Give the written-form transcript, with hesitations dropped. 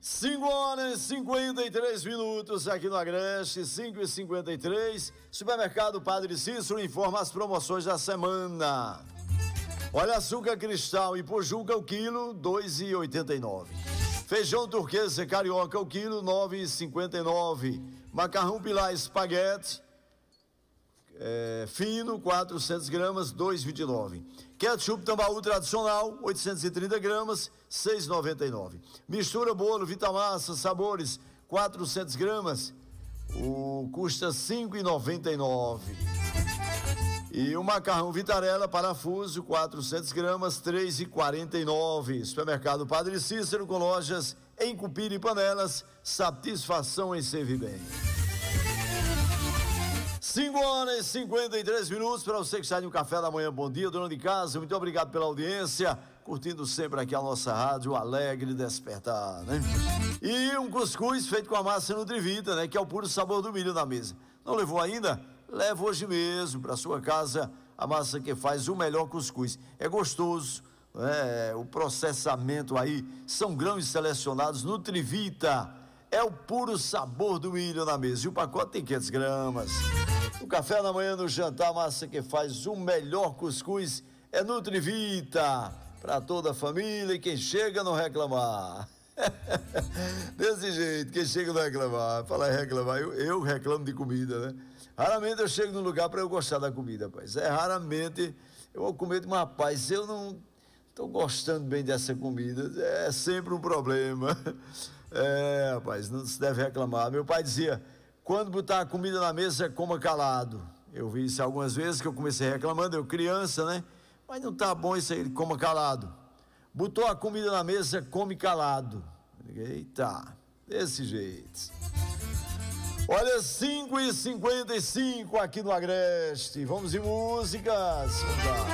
5h53 aqui no Agreste, 5h53. Supermercado Padre Cícero informa as promoções da semana. Olha, açúcar cristal e Pojuca o quilo, R$ 2,89. Feijão turquesa carioca o quilo, R$ 9,59. Macarrão pilar espaguete fino, 400 gramas, R$ 2,29. Ketchup Tambaú tradicional, 830 gramas, R$ 6,99. Mistura bolo Vitamassa sabores, 400 gramas, custa R$ 5,99. E o macarrão Vitarella parafuso, 400 gramas, R$ 3,49. Supermercado Padre Cícero, com lojas em Cupira e Panelas, satisfação em servir bem. 5h53 para você que está no café da manhã. Bom dia, dona de casa, muito obrigado pela audiência, curtindo sempre aqui a nossa rádio Alegre Despertar, né? E um cuscuz feito com a massa Nutrivita, né? Que é o puro sabor do milho na mesa. Não levou ainda? Leva hoje mesmo para sua casa a massa que faz o melhor cuscuz. É gostoso, né? O processamento aí são grãos selecionados. Nutrivita é o puro sabor do milho na mesa. E o pacote tem 500 gramas. No café da manhã, no jantar, a massa que faz o melhor cuscuz é Nutrivita, para toda a família e quem chega não reclamar. Desse jeito, quem chega não reclamar. Falar em reclamar, eu reclamo de comida, né? Raramente eu chego num lugar para eu gostar da comida, rapaz. Raramente eu vou comer, mas rapaz, eu não estou gostando bem dessa comida. É sempre um problema. Rapaz, não se deve reclamar. Meu pai dizia: quando botar a comida na mesa, coma calado. Eu vi isso algumas vezes que eu comecei reclamando, eu criança, né? Mas não tá bom isso aí, coma calado. Botou a comida na mesa, come calado. Eita, desse jeito. Olha, 5h55 aqui no Agreste. Vamos de músicas. Vamos lá.